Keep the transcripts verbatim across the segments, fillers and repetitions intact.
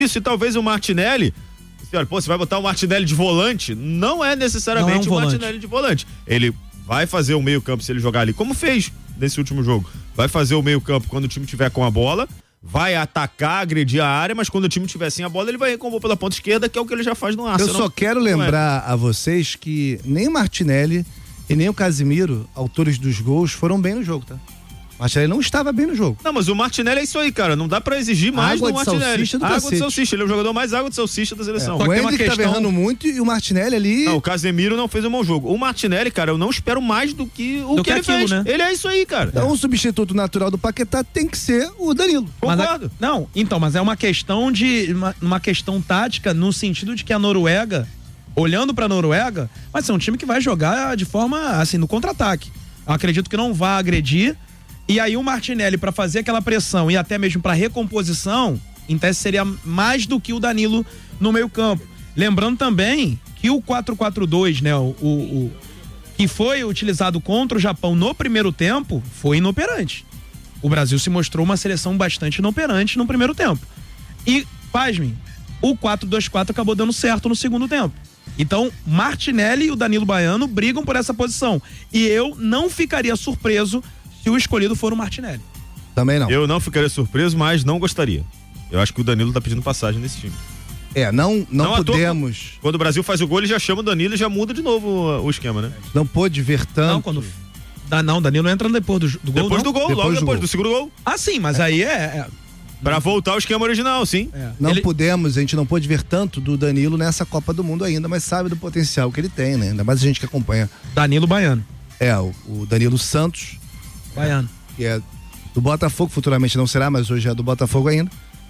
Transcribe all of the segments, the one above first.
Isso, e talvez o Martinelli, senhora, pô, você vai botar o Martinelli de volante? Não é necessariamente Não é um o volante. Martinelli de volante. Ele vai fazer o meio campo se ele jogar ali, como fez nesse último jogo. Vai fazer o meio campo quando o time tiver com a bola, vai atacar, agredir a área, mas quando o time tiver sem a bola, ele vai recompor pela ponta esquerda, que é o que ele já faz no Arsenal. Eu só quero lembrar a vocês que nem o Martinelli e nem o Casimiro, autores dos gols, foram bem no jogo, tá? O Martinelli não estava bem no jogo. Não, mas o Martinelli é isso aí, cara. Não dá pra exigir mais Água do de Martinelli. salsicha do água cacete. de salsicha. Ele é o jogador mais água de salsicha da seleção. É, o Endrick questão... tava errando muito e o Martinelli ali... Não, o Casemiro não fez um bom jogo. O Martinelli, cara, eu não espero mais do que o do que, que ele aquilo, fez. Né? Ele é isso aí, cara. Então o substituto natural do Paquetá tem que ser o Danilo. Concordo. Mas a... Não, então, mas é uma questão de... Uma, uma questão tática no sentido de que a Noruega, olhando pra Noruega, vai ser um time que vai jogar de forma, assim, no contra-ataque. Eu acredito que não vai agredir. E aí o Martinelli, pra fazer aquela pressão e até mesmo pra recomposição, em tese seria mais do que o Danilo no meio campo. Lembrando também que o quatro quatro dois, né, o, o, o que foi utilizado contra o Japão no primeiro tempo, foi inoperante. O Brasil se mostrou uma seleção bastante inoperante no primeiro tempo. E, pasmem, o quatro dois quatro acabou dando certo no segundo tempo. Então, Martinelli e o Danilo Baiano brigam por essa posição. E eu não ficaria surpreso se o escolhido for o Martinelli. Também não. Eu não ficaria surpreso, mas não gostaria. Eu acho que o Danilo tá pedindo passagem nesse time. É, não, não, Não, podemos... Toa, quando o Brasil faz o gol, ele já chama o Danilo e já muda de novo o, o esquema, né? Não pôde ver tanto... Não, quando... Da, não, Danilo entra depois do, do gol, Depois não? do gol, Depois logo do depois gol. do segundo gol. Ah, sim, mas aí é... é... Pra voltar ao esquema original, sim. é. Não Ele... podemos, a gente não pôde ver tanto do Danilo nessa Copa do Mundo ainda, mas sabe do potencial que ele tem, né? Ainda mais a gente que acompanha. Danilo Baiano. É, o, o Danilo Santos, Baiano. que é do Botafogo, futuramente não será, mas hoje é do Botafogo ainda.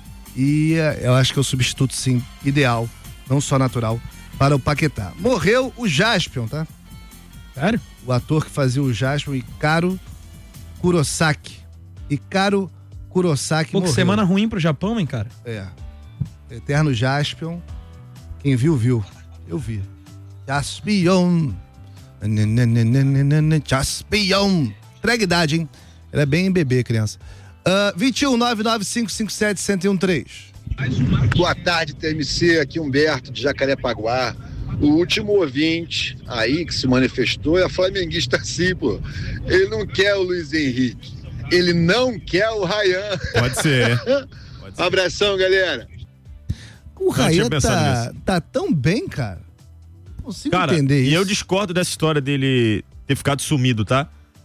E é, eu acho que é o substituto, sim, ideal, não só natural, para o Paquetá. Morreu o Jaspion, tá? Sério? O ator que fazia o Jaspion, Ikaro Kurosaki. Ikaro Kurosaki Pô, que morreu. semana ruim pro Japão, hein, cara? É. Eterno Jaspion. Quem viu, viu. Eu vi. Jaspion. Jaspion. Entrega idade, hein? Ela é bem bebê, criança. Uh, vinte e um, nove nove cinco cinco sete, um zero um três. Boa tarde, T M C. Aqui Humberto, de Jacarepaguá. O último ouvinte aí que se manifestou é flamenguista assim, pô. Ele não quer o Luiz Henrique. Ele não quer o Ryan. Pode ser. Pode ser. Abração, galera. O Ryan tá, tá tão bem, cara. Não consigo Cara, entender isso. e eu discordo dessa história dele ter ficado sumido, tá?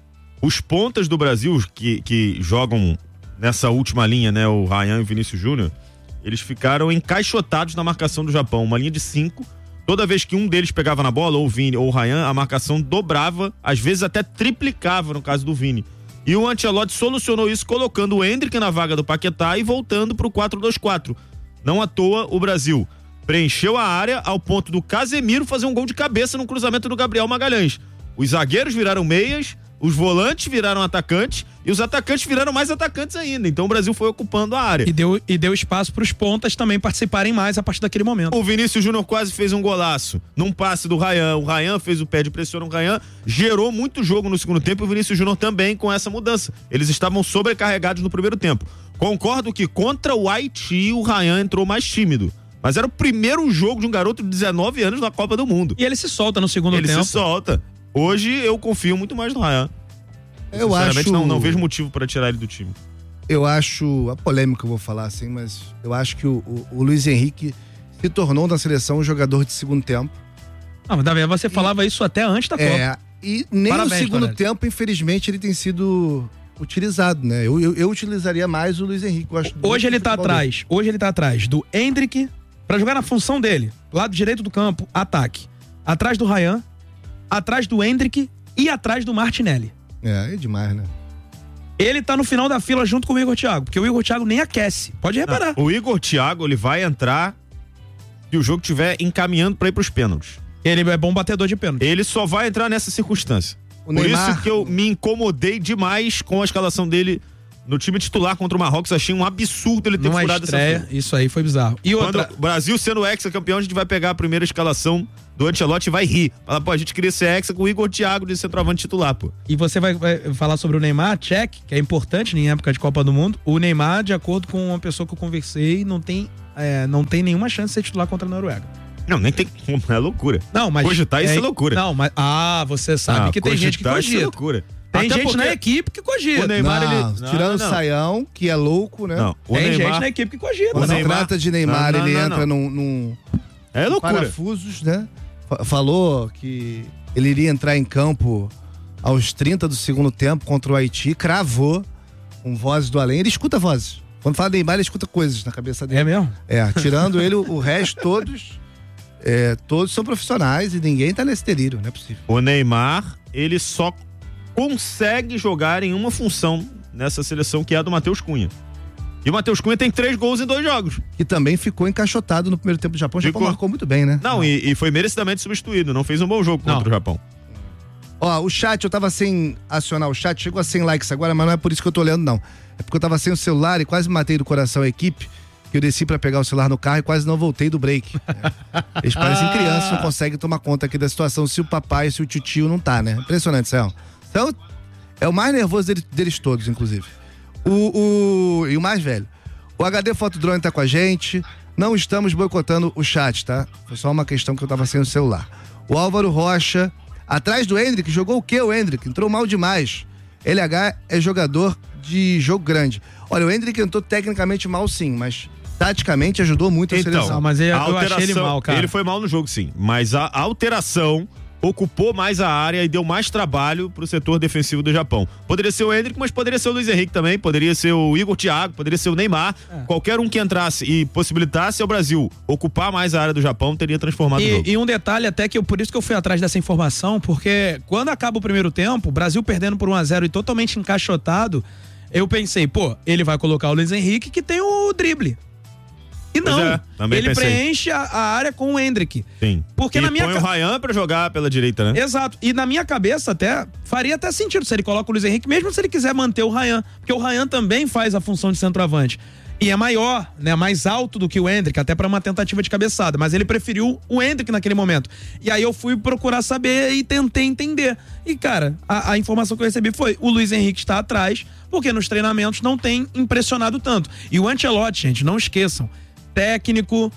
Os pontas do Brasil que, que jogam nessa última linha, né? O Ryan e o Vinícius Júnior, eles ficaram encaixotados na marcação do Japão. Uma linha de cinco. Toda vez que um deles pegava na bola, ou o Vini ou o Ryan, a marcação dobrava, às vezes até triplicava no caso do Vini. E o Ancelotti solucionou isso colocando o Endrick na vaga do Paquetá e voltando pro quatro dois quatro. Não à toa, o Brasil preencheu a área ao ponto do Casemiro fazer um gol de cabeça no cruzamento do Gabriel Magalhães. Os zagueiros viraram meias, os volantes viraram atacantes e os atacantes viraram mais atacantes ainda. Então o Brasil foi ocupando a área. E deu, e deu espaço pros pontas também participarem mais a partir daquele momento. O Vinícius Júnior quase fez um golaço num passe do Ryan. O Ryan fez o pé de pressão no Ryan, gerou muito jogo no segundo tempo e o Vinícius Júnior também com essa mudança. Eles estavam sobrecarregados no primeiro tempo. Concordo que contra o Haiti o Ryan entrou mais tímido. Mas era o primeiro jogo de um garoto de dezenove anos na Copa do Mundo. E ele se solta no segundo ele tempo. Ele se solta. Hoje eu confio muito mais no Ryan. Eu Sinceramente, acho... não, não vejo motivo para tirar ele do time. Eu acho, a polêmica eu vou falar assim, mas eu acho que o, o, o Luiz Henrique se tornou na seleção um jogador de segundo tempo. Ah, mas Davi, você falava isso até antes da Copa. É, e nem Parabéns, no segundo Tonelli. tempo, infelizmente, ele tem sido utilizado, né? Eu, eu, eu utilizaria mais o Luiz Henrique. Eu acho Hoje ele tá futebol dele. atrás, hoje ele tá atrás do Endrick, pra jogar na função dele, lado direito do campo, ataque. Atrás do Ryan, atrás do Endrick e atrás do Martinelli. É, é demais, né? Ele tá no final da fila junto com o Igor Thiago, porque o Igor Thiago nem aquece. Pode reparar. Não, o Igor Thiago, ele vai entrar se o jogo estiver encaminhando para ir pros pênaltis. Ele é bom batedor de pênalti. Ele só vai entrar nessa circunstância. O Por Neymar... isso que eu me incomodei demais com a escalação dele no time titular contra o Marrocos. Achei um absurdo ele ter Numa furado essa estreia, fila. isso aí foi bizarro. E outra... Quando o Brasil sendo ex-campeão, a gente vai pegar a primeira escalação do Ancelotti e vai rir. Fala, pô, a gente queria ser ex com o Igor Thiago de centroavante titular, pô. E você vai, vai falar sobre o Neymar, check, que é importante em época de Copa do Mundo. O Neymar, de acordo com uma pessoa que eu conversei, não tem é, não tem nenhuma chance de ser titular contra a Noruega. Não, nem tem como, é loucura. Não, mas cogitar isso é, é loucura. Não, mas ah, você sabe ah, que tem gente que cogita. Isso é loucura. Tem Até gente porque na equipe que cogita. O Neymar, não, ele... tirando não, o Saião, que é louco, né? Não, o tem Neymar... gente na equipe que cogita. Quando o se trata de Neymar, não, não, ele não, entra não. num, num É loucura. parafusos, né? Falou que ele iria entrar em campo aos trinta do segundo tempo contra o Haiti, cravou com vozes do além. Ele escuta vozes. Quando fala Neymar, ele escuta coisas na cabeça dele. É mesmo? É, tirando ele, o resto, todos, é, todos são profissionais e ninguém tá nesse delírio, não é possível. O Neymar, ele só consegue jogar em uma função nessa seleção, que é a do Matheus Cunha. E o Matheus Cunha tem três gols em dois jogos. Que também ficou encaixotado no primeiro tempo do Japão. O Japão Ficou. marcou muito bem, né? Não, e, e foi merecidamente substituído. Não fez um bom jogo contra Não. o Japão. Ó, o chat, eu tava sem acionar o chat, chegou a cem likes agora, mas não é por isso que eu tô olhando, não. É porque eu tava sem o celular e quase matei do coração a equipe, que eu desci pra pegar o celular no carro e quase não voltei do break. É. Eles parecem crianças, não conseguem tomar conta aqui da situação se o papai, se o tio não tá, né? Impressionante, Céu. Então, é o mais nervoso deles, deles todos, inclusive. O, o, e o mais velho. O H D Fotodrone tá com a gente, não estamos boicotando o chat, tá? Foi só uma questão que eu tava sem o celular. O Álvaro Rocha, atrás do Hendrick, jogou o quê o Hendrick? Entrou mal demais. L H é jogador de jogo grande. Olha, o Hendrick entrou tecnicamente mal sim, mas taticamente ajudou muito a Então, seleção. Ah, mas eu, a eu achei ele mal, cara. Ele foi mal no jogo, sim. Mas a alteração ocupou mais a área e deu mais trabalho pro setor defensivo do Japão. Poderia ser o Hendrick, mas poderia ser o Luiz Henrique também, poderia ser o Igor Thiago, poderia ser o Neymar. É. Qualquer um que entrasse e possibilitasse ao Brasil ocupar mais a área do Japão teria transformado e, o jogo. E um detalhe até que eu, por isso que eu fui atrás dessa informação, porque quando acaba o primeiro tempo, o Brasil perdendo por um a zero e totalmente encaixotado, eu pensei, pô, ele vai colocar o Luiz Henrique que tem o drible. E não, é, ele pensei. preenche a, a área com o Hendrick. Sim. Porque e na minha põe ca... o Ryan pra jogar pela direita, né? Exato. E na minha cabeça até, faria até sentido se ele coloca o Luiz Henrique, mesmo se ele quiser manter o Ryan. Porque o Ryan também faz a função de centroavante. E é maior, né? Mais alto do que o Hendrick, até pra uma tentativa de cabeçada. Mas ele preferiu o Hendrick naquele momento. E aí eu fui procurar saber e tentei entender. E, cara, a, a informação que eu recebi foi: o Luiz Henrique está atrás, porque nos treinamentos não tem impressionado tanto. E o Ancelotti, gente, não esqueçam, técnico,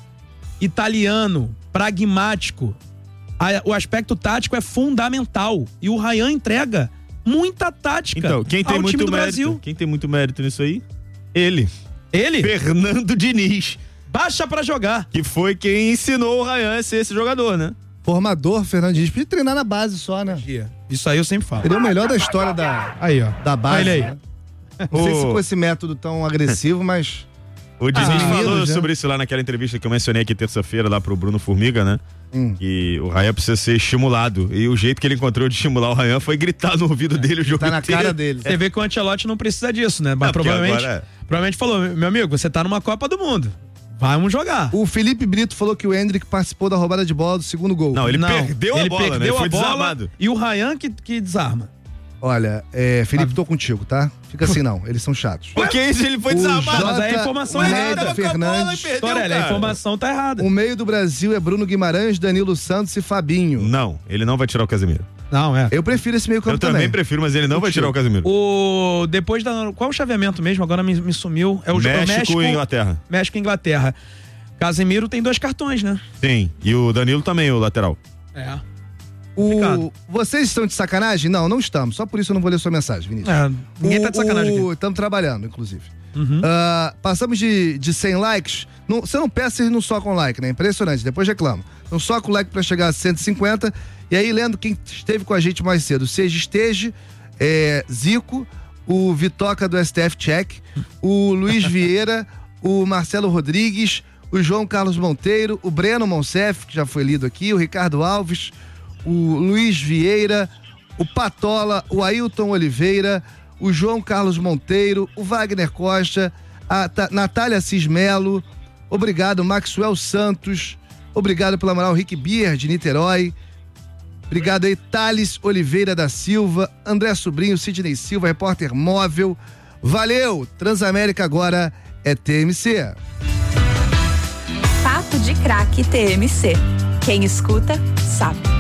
italiano, pragmático. A, o aspecto tático é fundamental. E o Ryan entrega muita tática então, quem tem ao muito time do mérito, Brasil. Quem tem muito mérito nisso aí? Ele. Ele? Fernando Diniz. Baixa pra jogar. Que foi quem ensinou o Ryan a ser esse jogador, né? Formador, Fernando Diniz, podia treinar na base só, né? Isso aí eu sempre falo. Ele é o melhor da história da, aí, ó. da base. Olha aí. Né? Não sei se com esse método tão agressivo, mas... O Diniz Ah, falou meninos, sobre né? isso lá naquela entrevista que eu mencionei aqui terça-feira lá pro Bruno Formiga, né? Hum. Que o Ryan precisa ser estimulado. E o jeito que ele encontrou de estimular o Ryan foi gritar no ouvido dele o jogo Tá na inteiro. cara dele. Você vê que o Ancelotti não precisa disso, né? Mas Não, porque provavelmente, agora provavelmente falou: meu amigo, você tá numa Copa do Mundo. Vamos jogar. O Felipe Brito falou que o Hendrick participou da roubada de bola do segundo gol. Não, ele Não, perdeu a ele bola, perdeu né? Ele a foi bola desarmado. E o Ryan que, que desarma. Olha, é, Felipe, tô contigo, tá? Fica assim não, eles são chatos. Porque isso ele foi O desarmado. Mas aí a J. informação é Médio errada. Tava com a bola Fernandes. e perdeu, Torelli, a cara. informação tá errada. O meio do Brasil é Bruno Guimarães, Danilo Santos e Fabinho. Não, ele não vai tirar o Casemiro. Não, é. Eu prefiro esse meio campo Eu também, também. prefiro, mas ele não vai tirar o Casemiro. O... Depois da... Qual o chaveamento mesmo? Agora me, me sumiu. É o México, México e Inglaterra. México e Inglaterra. Casemiro tem dois cartões, né? Sim, e o Danilo também, o lateral. É. O... Vocês estão de sacanagem? Não, não estamos. Só por isso eu não vou ler sua mensagem, Vinícius. É, ninguém tá de sacanagem aqui. Estamos trabalhando, inclusive. Uhum. Ah, passamos de, de cem likes. Não, você não peça, vocês não socam like, né? Impressionante. Depois reclama. Não soca o like pra chegar a cento e cinquenta. E aí, lendo quem esteve com a gente mais cedo: Seja Esteja, é, Zico, o Vitoca do S T F Check, o Luiz Vieira, o Marcelo Rodrigues, o João Carlos Monteiro, o Breno Monsef, que já foi lido aqui, o Ricardo Alves, o Luiz Vieira, o Patola, o Ailton Oliveira, o João Carlos Monteiro, o Wagner Costa, a Ta- Natália Cismelo, obrigado Maxwell Santos, obrigado pela moral Rick Bier de Niterói, obrigado aí Thales Oliveira da Silva, André Sobrinho, Sidney Silva, repórter móvel, valeu, Transamérica agora é T M C. Papo de Craque T M C. Quem escuta, sabe.